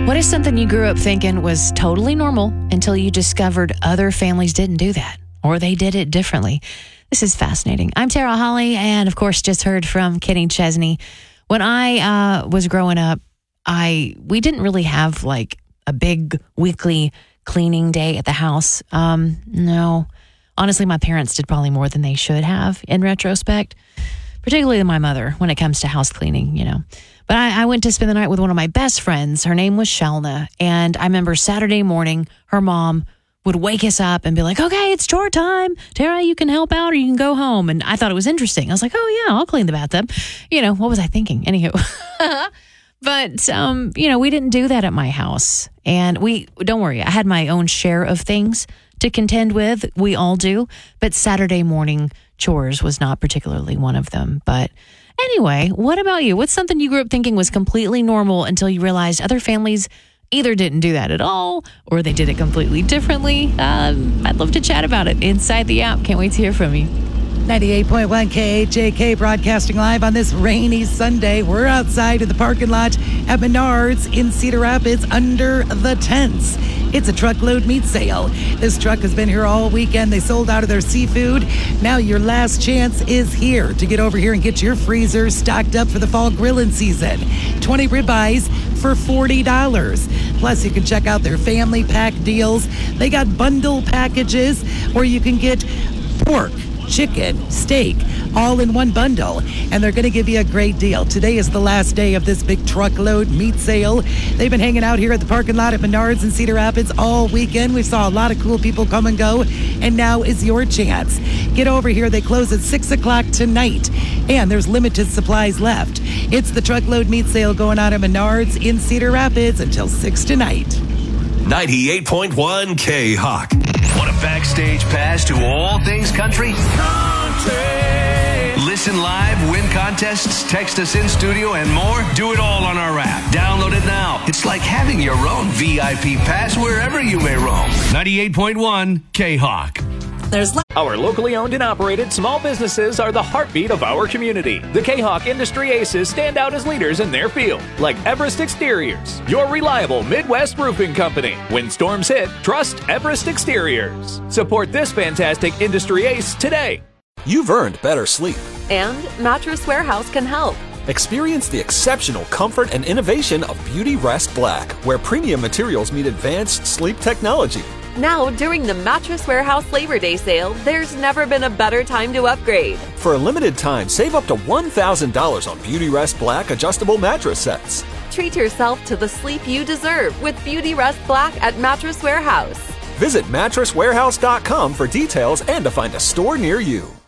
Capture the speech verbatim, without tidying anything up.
What is something you grew up thinking was totally normal until you discovered other families didn't do that, or they did it differently? This is fascinating. I'm Tara Holly, and of course, just heard from Kenny Chesney. When I uh, was growing up, I we didn't really have like a big weekly cleaning day at the house. Um, no, honestly, my parents did probably more than they should have in retrospect, particularly my mother when it comes to house cleaning, you know. But I, I went to spend the night with one of my best friends. Her name was Shelna. And I remember Saturday morning, her mom would wake us up and be like, okay, it's chore time. Tara, you can help out or you can go home. And I thought it was interesting. I was like, oh, yeah, I'll clean the bathtub. You know, what was I thinking? Anywho. But, um, you know, we didn't do that at my house. And we, don't worry, I had my own share of things to contend with. We all do. But Saturday morning chores was not particularly one of them. But anyway, what about you? What's something you grew up thinking was completely normal until you realized other families either didn't do that at all or they did it completely differently? Um, I'd love to chat about it inside the app. Can't wait to hear from you. ninety-eight point one K H J K broadcasting live on this rainy Sunday. We're outside in the parking lot at Menards in Cedar Rapids under the tents. It's a truckload meat sale. This truck has been here all weekend. They sold out of their seafood. Now your last chance is here to get over here and get your freezer stocked up for the fall grilling season. twenty ribeyes for forty dollars. Plus, you can check out their family pack deals. They got bundle packages where you can get pork, chicken, steak, all in one bundle. And they're going to give you a great deal. Today is the last day of this big truckload meat sale. They've been hanging out here at the parking lot at Menards in Cedar Rapids all weekend. We saw a lot of cool people come and go. And now is your chance. Get over here. They close at six o'clock tonight. And there's limited supplies left. It's the truckload meat sale going on at Menards in Cedar Rapids until six tonight. ninety-eight point one K-Hawk. Want a backstage pass to all things country? Country! Listen live, win contests, text us in studio, and more? Do it all on our app. Download it now. It's like having your own V I P pass wherever you may roam. ninety-eight point one K-Hawk. There's Our locally owned and operated small businesses are the heartbeat of our community. The K-Hawk Industry Aces stand out as leaders in their field, like Everest Exteriors, your reliable Midwest roofing company. When storms hit, trust Everest Exteriors. Support this fantastic industry ace today. You've earned better sleep. And Mattress Warehouse can help. Experience the exceptional comfort and innovation of Beauty Rest Black, where premium materials meet advanced sleep technology. Now, during the Mattress Warehouse Labor Day sale, there's never been a better time to upgrade. For a limited time, save up to one thousand dollars on Beauty Rest Black adjustable mattress sets. Treat yourself to the sleep you deserve with Beauty Rest Black at Mattress Warehouse. Visit mattress warehouse dot com for details and to find a store near you.